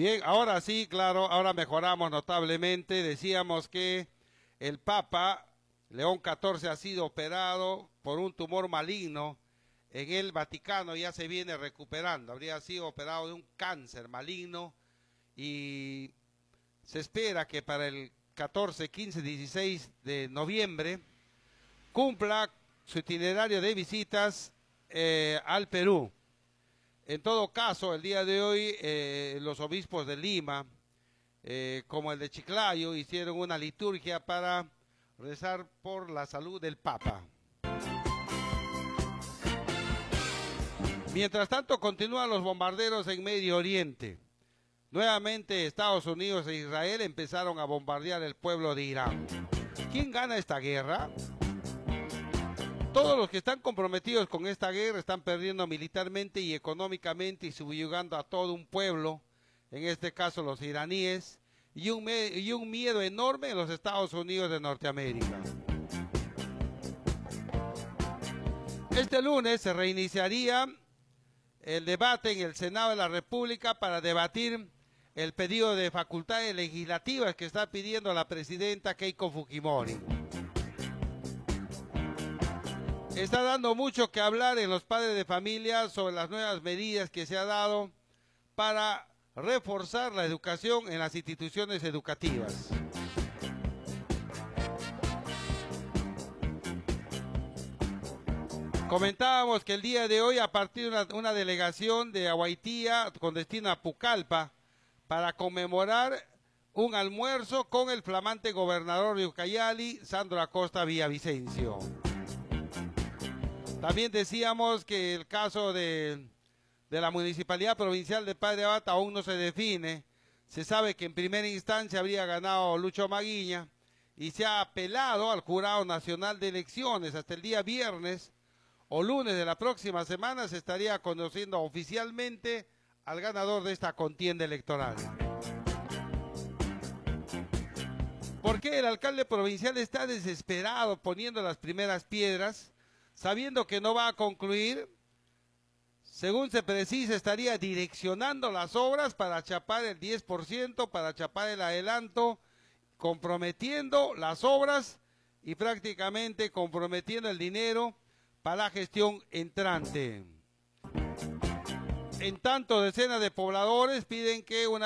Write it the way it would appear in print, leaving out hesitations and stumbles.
Bien, ahora sí, claro, ahora mejoramos notablemente. Decíamos que el Papa León XIV ha sido operado por un tumor maligno en el Vaticano, ya se viene recuperando. Habría sido operado de un cáncer maligno y se espera que para el 14, 15, 16 de noviembre cumpla su itinerario de visitas al Perú. En todo caso, el día de hoy los obispos de Lima, como el de Chiclayo, hicieron una liturgia para rezar por la salud del Papa. Mientras tanto, continúan los bombarderos en Medio Oriente. Nuevamente Estados Unidos e Israel empezaron a bombardear el pueblo de Irán. ¿Quién gana esta guerra? Todos los que están comprometidos con esta guerra están perdiendo militarmente y económicamente y subyugando a todo un pueblo, en este caso los iraníes, y un miedo enorme en los Estados Unidos de Norteamérica. Este lunes se reiniciaría el debate en el Senado de la República para debatir el pedido de facultades legislativas que está pidiendo la presidenta Keiko Fujimori. Está dando mucho que hablar en los padres de familia sobre las nuevas medidas que se ha dado para reforzar la educación en las instituciones educativas. Comentábamos que el día de hoy, a partir de una delegación de Aguaitía con destino a Pucallpa, para conmemorar un almuerzo con el flamante gobernador de Ucayali, Sandro Acosta Villavicencio. También decíamos que el caso de la Municipalidad Provincial de Padre Abad aún no se define. Se sabe que en primera instancia habría ganado Lucho Maguiña y se ha apelado al Jurado Nacional de Elecciones. Hasta el día viernes o lunes de la próxima semana se estaría conociendo oficialmente al ganador de esta contienda electoral. ¿Por qué el alcalde provincial está desesperado poniendo las primeras piedras, sabiendo que no va a concluir? Según se precisa, estaría direccionando las obras para chapar el 10%, para chapar el adelanto, comprometiendo las obras y prácticamente comprometiendo el dinero para la gestión entrante. En tanto, decenas de pobladores piden que una